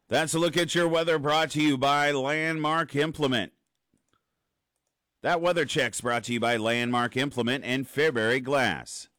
That's a look at your weather brought to you by Landmark Implement. That weather check's brought to you by Landmark Implement and Fairbury Glass.